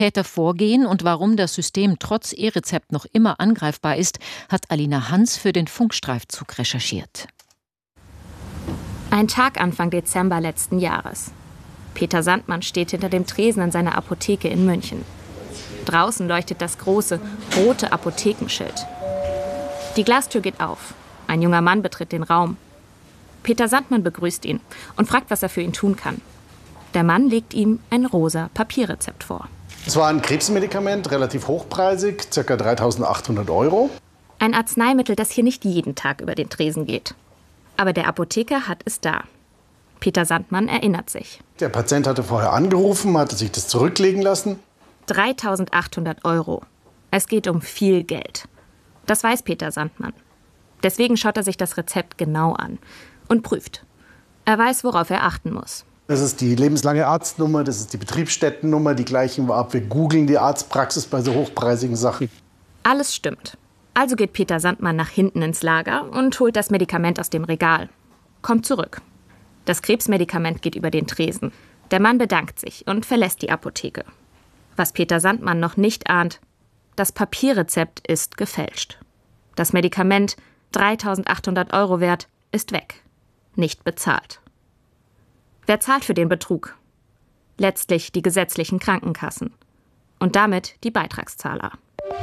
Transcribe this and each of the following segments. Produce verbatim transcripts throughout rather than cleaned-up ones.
Täter vorgehen und warum das System trotz E-Rezept noch immer angreifbar ist, hat Alina Hans für den Funkstreifzug recherchiert. Ein Tag Anfang Dezember letzten Jahres. Peter Sandmann steht hinter dem Tresen in seiner Apotheke in München. Draußen leuchtet das große, rote Apothekenschild. Die Glastür geht auf. Ein junger Mann betritt den Raum. Peter Sandmann begrüßt ihn und fragt, was er für ihn tun kann. Der Mann legt ihm ein rosa Papierrezept vor. Es war ein Krebsmedikament, relativ hochpreisig, ca. dreitausendachthundert Euro. Ein Arzneimittel, das hier nicht jeden Tag über den Tresen geht. Aber der Apotheker hat es da. Peter Sandmann erinnert sich. Der Patient hatte vorher angerufen, hatte sich das zurücklegen lassen. dreitausendachthundert Euro. Es geht um viel Geld. Das weiß Peter Sandmann. Deswegen schaut er sich das Rezept genau an und prüft. Er weiß, worauf er achten muss. Das ist die lebenslange Arztnummer, das ist die Betriebsstättennummer, die gleichen wir ab. Wir googeln die Arztpraxis bei so hochpreisigen Sachen. Alles stimmt. Also geht Peter Sandmann nach hinten ins Lager und holt das Medikament aus dem Regal. Kommt zurück. Das Krebsmedikament geht über den Tresen. Der Mann bedankt sich und verlässt die Apotheke. Was Peter Sandmann noch nicht ahnt: Das Papierrezept ist gefälscht. Das Medikament, dreitausendachthundert Euro wert, ist weg. Nicht bezahlt. Wer zahlt für den Betrug? Letztlich die gesetzlichen Krankenkassen. Und damit die Beitragszahler.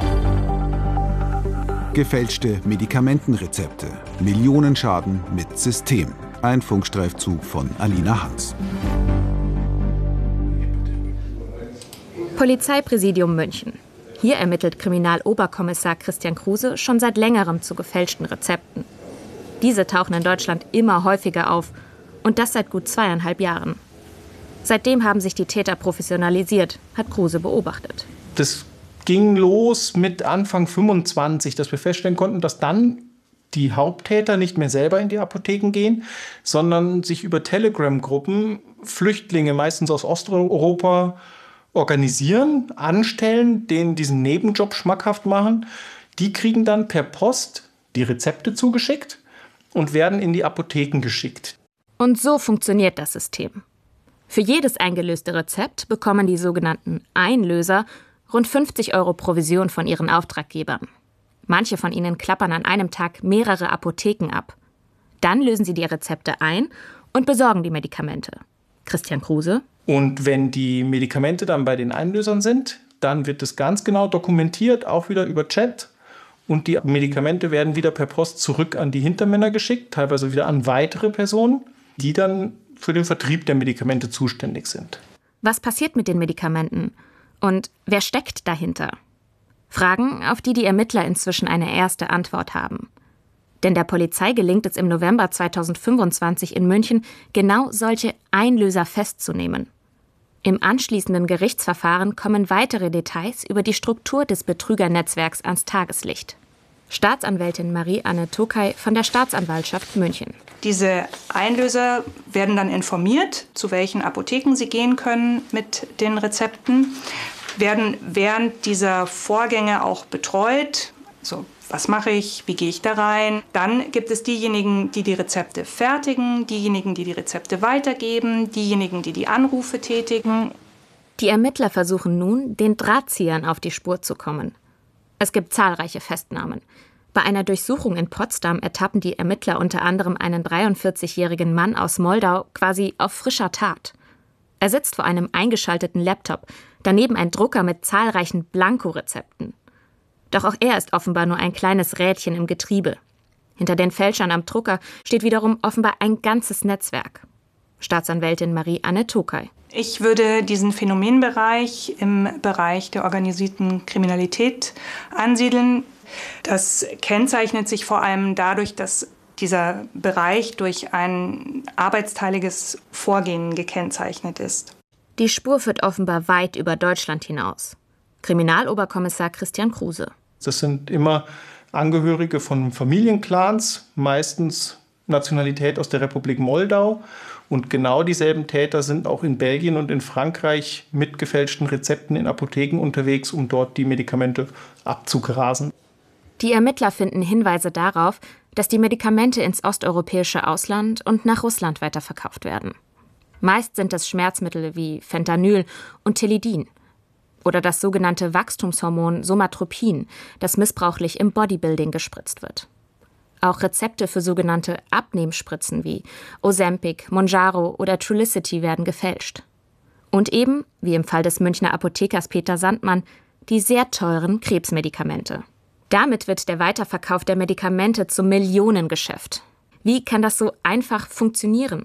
Gefälschte Medikamentenrezepte. Millionenschaden mit System. Ein Funkstreifzug von Alina Hans. Polizeipräsidium München. Hier ermittelt Kriminaloberkommissar Christian Kruse schon seit längerem zu gefälschten Rezepten. Diese tauchen in Deutschland immer häufiger auf. Und das seit gut zweieinhalb Jahren. Seitdem haben sich die Täter professionalisiert, hat Kruse beobachtet. Das ging los mit Anfang fünfundzwanzig, dass wir feststellen konnten, dass dann die Haupttäter nicht mehr selber in die Apotheken gehen, sondern sich über Telegram-Gruppen Flüchtlinge, meistens aus Osteuropa, organisieren, anstellen, denen diesen Nebenjob schmackhaft machen. Die kriegen dann per Post die Rezepte zugeschickt und werden in die Apotheken geschickt. Und so funktioniert das System. Für jedes eingelöste Rezept bekommen die sogenannten Einlöser rund fünfzig Euro Provision von ihren Auftraggebern. Manche von ihnen klappern an einem Tag mehrere Apotheken ab. Dann lösen sie die Rezepte ein und besorgen die Medikamente. Christian Kruse. Und wenn die Medikamente dann bei den Einlösern sind, dann wird es ganz genau dokumentiert, auch wieder über Chat. Und die Medikamente werden wieder per Post zurück an die Hintermänner geschickt, teilweise wieder an weitere Personen, die dann für den Vertrieb der Medikamente zuständig sind. Was passiert mit den Medikamenten? Und wer steckt dahinter? Fragen, auf die die Ermittler inzwischen eine erste Antwort haben. Denn der Polizei gelingt es im November zweitausendfünfundzwanzig in München, genau solche Einlöser festzunehmen. Im anschließenden Gerichtsverfahren kommen weitere Details über die Struktur des Betrügernetzwerks ans Tageslicht. Staatsanwältin Marie-Anne Tokay von der Staatsanwaltschaft München. Diese Einlöser werden dann informiert, zu welchen Apotheken sie gehen können mit den Rezepten, werden während dieser Vorgänge auch betreut. So, was mache ich, wie gehe ich da rein? Dann gibt es diejenigen, die die Rezepte fertigen, diejenigen, die die Rezepte weitergeben, diejenigen, die die Anrufe tätigen. Die Ermittler versuchen nun, den Drahtziehern auf die Spur zu kommen. Es gibt zahlreiche Festnahmen. Bei einer Durchsuchung in Potsdam ertappen die Ermittler unter anderem einen dreiundvierzigjährigen Mann aus Moldau quasi auf frischer Tat. Er sitzt vor einem eingeschalteten Laptop, daneben ein Drucker mit zahlreichen Blankorezepten. Doch auch er ist offenbar nur ein kleines Rädchen im Getriebe. Hinter den Fälschern am Drucker steht wiederum offenbar ein ganzes Netzwerk. Staatsanwältin Marie-Anne Tokay. Ich würde diesen Phänomenbereich im Bereich der organisierten Kriminalität ansiedeln. Das kennzeichnet sich vor allem dadurch, dass dieser Bereich durch ein arbeitsteiliges Vorgehen gekennzeichnet ist. Die Spur führt offenbar weit über Deutschland hinaus. Kriminaloberkommissar Christian Kruse. Das sind immer Angehörige von Familienclans, meistens Nationalität aus der Republik Moldau. Und genau dieselben Täter sind auch in Belgien und in Frankreich mit gefälschten Rezepten in Apotheken unterwegs, um dort die Medikamente abzugrasen. Die Ermittler finden Hinweise darauf, dass die Medikamente ins osteuropäische Ausland und nach Russland weiterverkauft werden. Meist sind es Schmerzmittel wie Fentanyl und Tilidin. Oder das sogenannte Wachstumshormon Somatropin, das missbräuchlich im Bodybuilding gespritzt wird. Auch Rezepte für sogenannte Abnehmspritzen wie Ozempic, Mounjaro oder Trulicity werden gefälscht. Und eben, wie im Fall des Münchner Apothekers Peter Sandmann, die sehr teuren Krebsmedikamente. Damit wird der Weiterverkauf der Medikamente zum Millionengeschäft. Wie kann das so einfach funktionieren?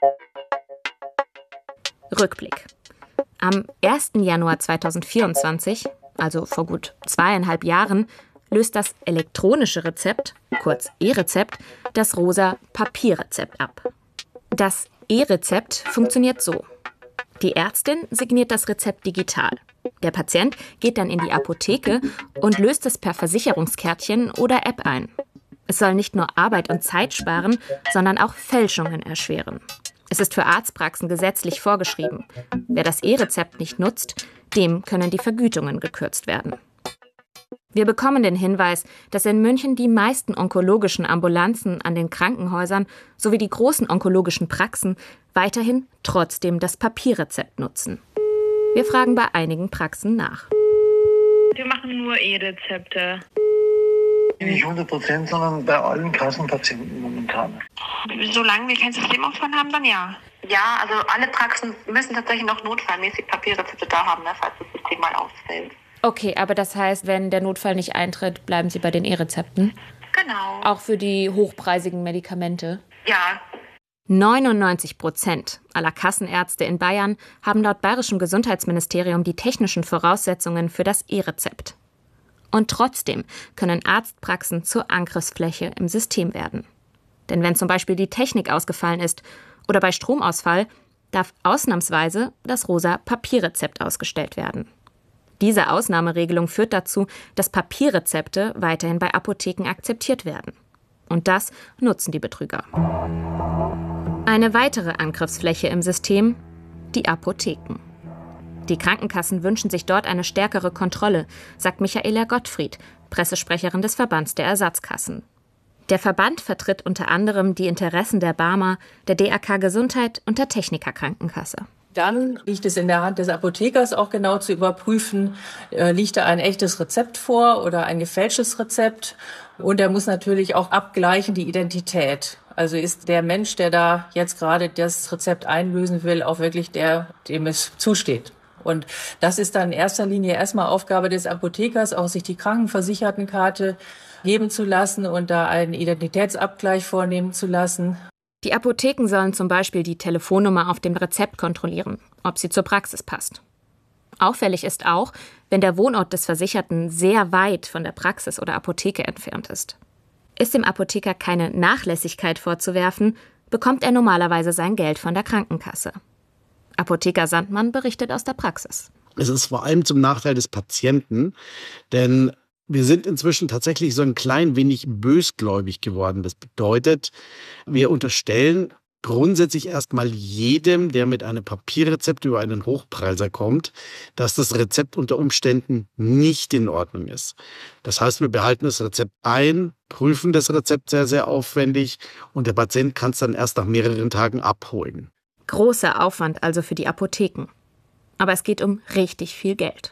Rückblick. Am ersten Januar zweitausendvierundzwanzig, also vor gut zweieinhalb Jahren, löst das elektronische Rezept, kurz E-Rezept, das rosa Papierrezept ab. Das E-Rezept funktioniert so. Die Ärztin signiert das Rezept digital. Der Patient geht dann in die Apotheke und löst es per Versicherungskärtchen oder App ein. Es soll nicht nur Arbeit und Zeit sparen, sondern auch Fälschungen erschweren. Es ist für Arztpraxen gesetzlich vorgeschrieben. Wer das E-Rezept nicht nutzt, dem können die Vergütungen gekürzt werden. Wir bekommen den Hinweis, dass in München die meisten onkologischen Ambulanzen an den Krankenhäusern sowie die großen onkologischen Praxen weiterhin trotzdem das Papierrezept nutzen. Wir fragen bei einigen Praxen nach. Wir machen nur E-Rezepte. Nicht hundert Prozent, sondern bei allen Kassenpatienten momentan. Solange wir kein Systemausfall haben, dann ja. Ja, also alle Praxen müssen tatsächlich noch notfallmäßig Papierrezepte da haben, ne, falls das System mal ausfällt. Okay, aber das heißt, wenn der Notfall nicht eintritt, bleiben Sie bei den E-Rezepten? Genau. Auch für die hochpreisigen Medikamente? Ja. neunundneunzig Prozent aller Kassenärzte in Bayern haben laut Bayerischem Gesundheitsministerium die technischen Voraussetzungen für das E-Rezept. Und trotzdem können Arztpraxen zur Angriffsfläche im System werden. Denn wenn zum Beispiel die Technik ausgefallen ist oder bei Stromausfall, darf ausnahmsweise das rosa Papierrezept ausgestellt werden. Diese Ausnahmeregelung führt dazu, dass Papierrezepte weiterhin bei Apotheken akzeptiert werden. Und das nutzen die Betrüger. Eine weitere Angriffsfläche im System: die Apotheken. Die Krankenkassen wünschen sich dort eine stärkere Kontrolle, sagt Michaela Gottfried, Pressesprecherin des Verbands der Ersatzkassen. Der Verband vertritt unter anderem die Interessen der Barmer, der D R K Gesundheit und der Techniker Krankenkasse. Dann liegt es in der Hand des Apothekers auch genau zu überprüfen, äh, liegt da ein echtes Rezept vor oder ein gefälschtes Rezept. Und er muss natürlich auch abgleichen die Identität. Also ist der Mensch, der da jetzt gerade das Rezept einlösen will, auch wirklich der, dem es zusteht. Und das ist dann in erster Linie erstmal Aufgabe des Apothekers, auch sich die Krankenversichertenkarte geben zu lassen und da einen Identitätsabgleich vornehmen zu lassen. Die Apotheken sollen zum Beispiel die Telefonnummer auf dem Rezept kontrollieren, ob sie zur Praxis passt. Auffällig ist auch, wenn der Wohnort des Versicherten sehr weit von der Praxis oder Apotheke entfernt ist. Ist dem Apotheker keine Nachlässigkeit vorzuwerfen, bekommt er normalerweise sein Geld von der Krankenkasse. Apotheker Sandmann berichtet aus der Praxis. Es ist vor allem zum Nachteil des Patienten, denn wir sind inzwischen tatsächlich so ein klein wenig bösgläubig geworden. Das bedeutet, wir unterstellen grundsätzlich erstmal jedem, der mit einem Papierrezept über einen Hochpreiser kommt, dass das Rezept unter Umständen nicht in Ordnung ist. Das heißt, wir behalten das Rezept ein, prüfen das Rezept sehr, sehr aufwendig und der Patient kann es dann erst nach mehreren Tagen abholen. Großer Aufwand also für die Apotheken. Aber es geht um richtig viel Geld.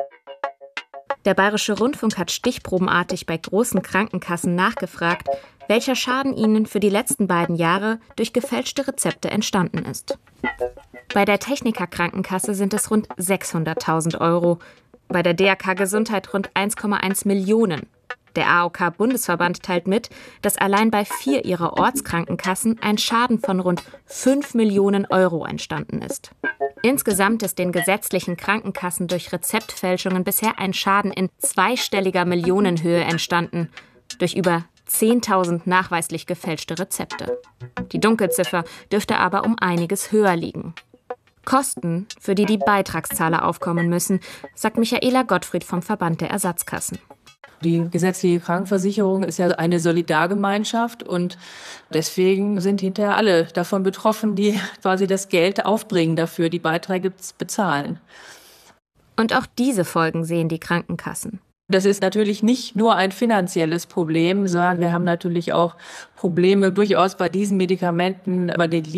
Der Bayerische Rundfunk hat stichprobenartig bei großen Krankenkassen nachgefragt, welcher Schaden ihnen für die letzten beiden Jahre durch gefälschte Rezepte entstanden ist. Bei der Techniker Krankenkasse sind es rund sechshunderttausend Euro, bei der D R K Gesundheit rund eins Komma eins Millionen. Der A O K-Bundesverband teilt mit, dass allein bei vier ihrer Ortskrankenkassen ein Schaden von rund fünf Millionen Euro entstanden ist. Insgesamt ist den gesetzlichen Krankenkassen durch Rezeptfälschungen bisher ein Schaden in zweistelliger Millionenhöhe entstanden, durch über zehntausend nachweislich gefälschte Rezepte. Die Dunkelziffer dürfte aber um einiges höher liegen. Kosten, für die die Beitragszahler aufkommen müssen, sagt Michaela Gottfried vom Verband der Ersatzkassen. Die gesetzliche Krankenversicherung ist ja eine Solidargemeinschaft und deswegen sind hinterher alle davon betroffen, die quasi das Geld aufbringen dafür, die Beiträge bezahlen. Und auch diese Folgen sehen die Krankenkassen. Das ist natürlich nicht nur ein finanzielles Problem, sondern wir haben natürlich auch Probleme durchaus bei diesen Medikamenten, bei den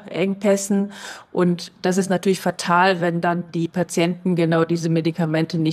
Lieferengpässen. Und das ist natürlich fatal, wenn dann die Patienten genau diese Medikamente nicht